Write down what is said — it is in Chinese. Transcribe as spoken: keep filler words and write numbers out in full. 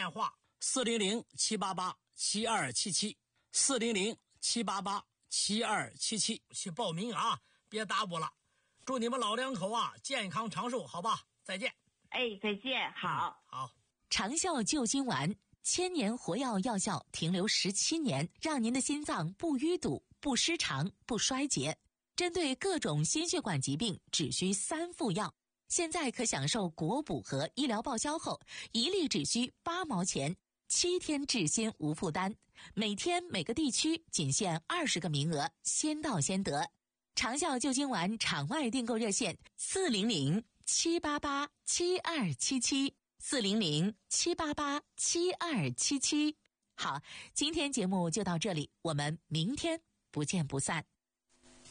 电话四零零七八八七二七七，四零零七八八七二七七去报名啊，别耽误了。祝你们老两口啊健康长寿，好吧？再见。 哎，再见，好。 嗯、好。 长效救心丸，千年活药药效停留十七年，让您的心脏不淤堵、不失常、不衰竭。针对各种心血管疾病，只需三副药。现在可享受国补和医疗报销后，一粒只需八毛钱，七天治心无负担。每天每个地区仅限二十个名额，先到先得。长效救心丸场外订购热线：四零零七八八七二七七，四零零七八八七二七七。好，今天节目就到这里，我们明天不见不散。